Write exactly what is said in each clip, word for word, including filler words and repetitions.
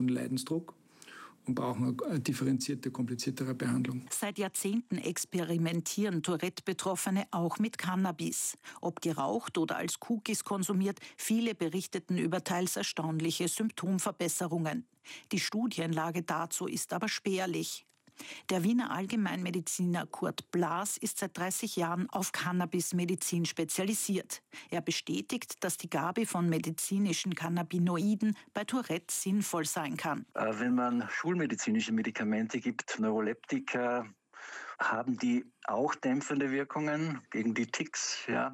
Leidensdruck und brauchen eine differenzierte, kompliziertere Behandlung. Seit Jahrzehnten experimentieren Tourette-Betroffene auch mit Cannabis. Ob geraucht oder als Cookies konsumiert, viele berichteten über teils erstaunliche Symptomverbesserungen. Die Studienlage dazu ist aber spärlich. Der Wiener Allgemeinmediziner Kurt Blaas ist seit dreißig Jahren auf Cannabismedizin spezialisiert. Er bestätigt, dass die Gabe von medizinischen Cannabinoiden bei Tourette sinnvoll sein kann. Wenn man schulmedizinische Medikamente gibt, Neuroleptika, haben die auch dämpfende Wirkungen gegen die Tics, ja.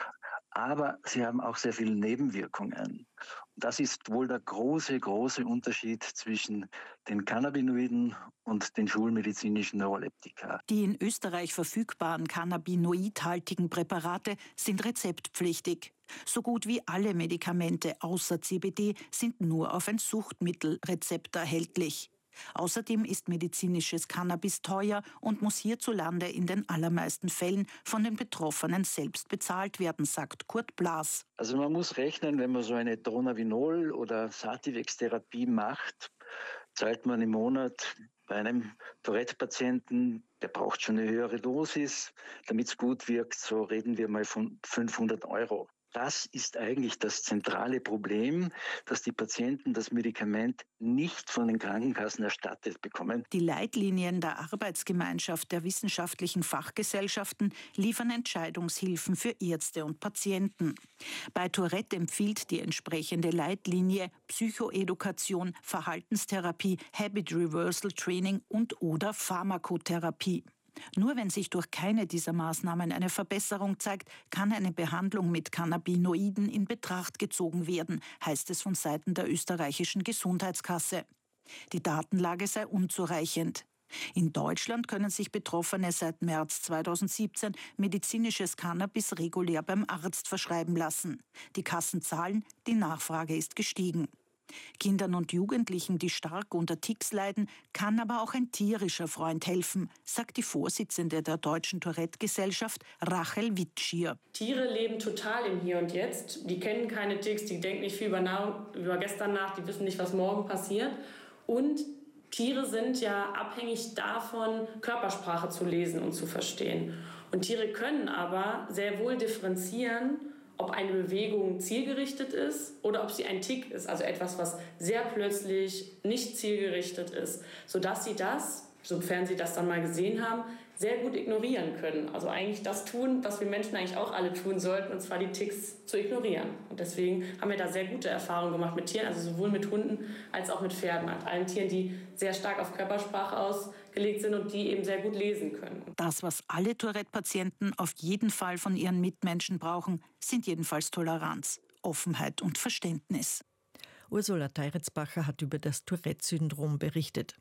Aber sie haben auch sehr viele Nebenwirkungen. Das ist wohl der große, große Unterschied zwischen den Cannabinoiden und den schulmedizinischen Neuroleptika. Die in Österreich verfügbaren cannabinoidhaltigen Präparate sind rezeptpflichtig. So gut wie alle Medikamente außer C B D sind nur auf ein Suchtmittelrezept erhältlich. Außerdem ist medizinisches Cannabis teuer und muss hierzulande in den allermeisten Fällen von den Betroffenen selbst bezahlt werden, sagt Kurt Blaas. Also man muss rechnen, wenn man so eine Dronabinol- oder Sativex-Therapie macht, zahlt man im Monat bei einem Tourette-Patienten, der braucht schon eine höhere Dosis, damit es gut wirkt, so reden wir mal von fünfhundert Euro. Das ist eigentlich das zentrale Problem, dass die Patienten das Medikament nicht von den Krankenkassen erstattet bekommen. Die Leitlinien der Arbeitsgemeinschaft der wissenschaftlichen Fachgesellschaften liefern Entscheidungshilfen für Ärzte und Patienten. Bei Tourette empfiehlt die entsprechende Leitlinie Psychoedukation, Verhaltenstherapie, Habit Reversal Training und oder Pharmakotherapie. Nur wenn sich durch keine dieser Maßnahmen eine Verbesserung zeigt, kann eine Behandlung mit Cannabinoiden in Betracht gezogen werden, heißt es von Seiten der österreichischen Gesundheitskasse. Die Datenlage sei unzureichend. In Deutschland können sich Betroffene seit März zweitausendsiebzehn medizinisches Cannabis regulär beim Arzt verschreiben lassen. Die Kassen zahlen, die Nachfrage ist gestiegen. Kindern und Jugendlichen, die stark unter Tics leiden, kann aber auch ein tierischer Freund helfen, sagt die Vorsitzende der Deutschen Tourette-Gesellschaft, Rachel Witschier. Tiere leben total im Hier und Jetzt. Die kennen keine Tics, die denken nicht viel über, Nahrung, über gestern nach, die wissen nicht, was morgen passiert. Und Tiere sind ja abhängig davon, Körpersprache zu lesen und zu verstehen. Und Tiere können aber sehr wohl differenzieren, ob eine Bewegung zielgerichtet ist oder ob sie ein Tick ist, also etwas, was sehr plötzlich nicht zielgerichtet ist, sodass sie das, sofern sie das dann mal gesehen haben, sehr gut ignorieren können. Also eigentlich das tun, was wir Menschen eigentlich auch alle tun sollten, und zwar die Ticks zu ignorieren. Und deswegen haben wir da sehr gute Erfahrungen gemacht mit Tieren, also sowohl mit Hunden als auch mit Pferden, mit allen Tieren, die sehr stark auf Körpersprache ausgelegt sind und die eben sehr gut lesen können. Das, was alle Tourette-Patienten auf jeden Fall von ihren Mitmenschen brauchen, sind jedenfalls Toleranz, Offenheit und Verständnis. Ursula Teiritzbacher hat über das Tourette-Syndrom berichtet.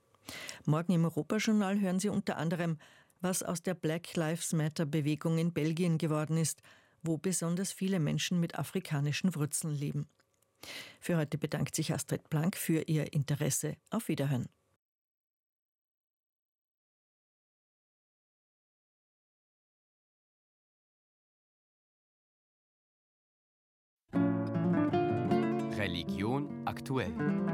Morgen im Europajournal hören Sie unter anderem, was aus der Black Lives Matter-Bewegung in Belgien geworden ist, wo besonders viele Menschen mit afrikanischen Wurzeln leben. Für heute bedankt sich Astrid Blank für Ihr Interesse. Auf Wiederhören. Religion aktuell.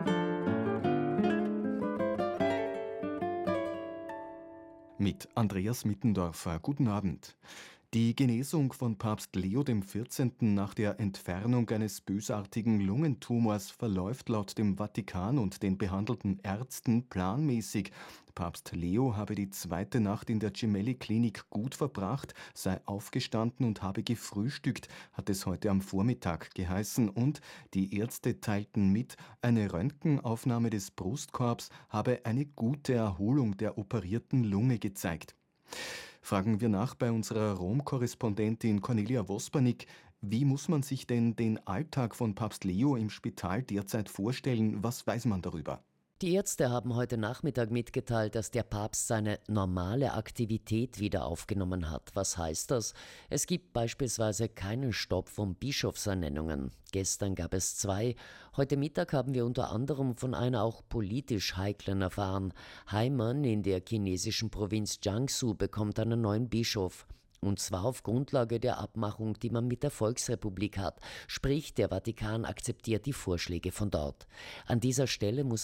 Mit Andreas Mittendorfer. Guten Abend. Die Genesung von Papst Leo der vierzehnte. Nach der Entfernung eines bösartigen Lungentumors verläuft laut dem Vatikan und den behandelten Ärzten planmäßig. Papst Leo habe die zweite Nacht in der Gemelli-Klinik gut verbracht, sei aufgestanden und habe gefrühstückt, hat es heute am Vormittag geheißen. Und die Ärzte teilten mit, eine Röntgenaufnahme des Brustkorbs habe eine gute Erholung der operierten Lunge gezeigt. Fragen wir nach bei unserer Rom-Korrespondentin Cornelia Vospanik. Wie muss man sich denn den Alltag von Papst Leo im Spital derzeit vorstellen? Was weiß man darüber? Die Ärzte haben heute Nachmittag mitgeteilt, dass der Papst seine normale Aktivität wieder aufgenommen hat. Was heißt das? Es gibt beispielsweise keinen Stopp von Bischofsernennungen. Gestern gab es zwei. Heute Mittag haben wir unter anderem von einer auch politisch heiklen erfahren. Hainan in der chinesischen Provinz Jiangsu bekommt einen neuen Bischof. Und zwar auf Grundlage der Abmachung, die man mit der Volksrepublik hat. Sprich, der Vatikan akzeptiert die Vorschläge von dort. An dieser Stelle muss